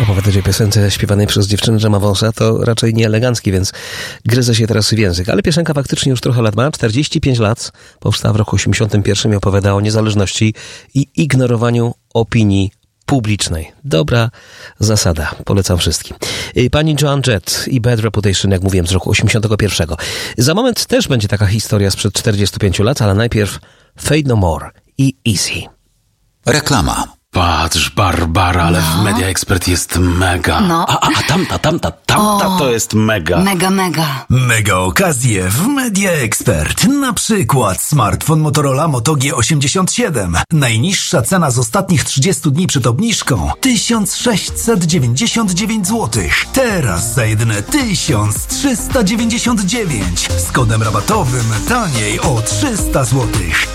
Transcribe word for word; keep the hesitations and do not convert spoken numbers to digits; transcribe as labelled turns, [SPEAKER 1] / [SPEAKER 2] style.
[SPEAKER 1] opowiadać o piosence śpiewanej przez dziewczynę Dżema Wąsa to raczej nie elegancki, więc gryzę się teraz w język. Ale piosenka faktycznie już trochę lat ma, czterdzieści pięć lat, powstała w roku osiemdziesiątym pierwszym i opowiada o niezależności i ignorowaniu opinii publicznej. Dobra zasada. Polecam wszystkim. Pani Joan Jett i Bad Reputation, jak mówiłem, z roku osiemdziesiątego pierwszego. Za moment też będzie taka historia sprzed czterdziestu pięciu lat, ale najpierw Fade No More i Easy.
[SPEAKER 2] Reklama.
[SPEAKER 3] Patrz, Barbara, ale
[SPEAKER 4] No.
[SPEAKER 3] w Media Expert jest mega.
[SPEAKER 4] No.
[SPEAKER 3] A, a, a tamta, tamta, tamta
[SPEAKER 4] O.
[SPEAKER 3] to jest mega.
[SPEAKER 4] Mega, mega.
[SPEAKER 5] Mega okazje w Media Expert. Na przykład smartfon Motorola Moto G osiemdziesiąt siedem. Najniższa cena z ostatnich trzydziestu dni przed obniżką tysiąc sześćset dziewięćdziesiąt dziewięć złotych. Teraz za jedyne tysiąc trzysta dziewięćdziesiąt dziewięć. Z kodem rabatowym taniej o trzysta złotych.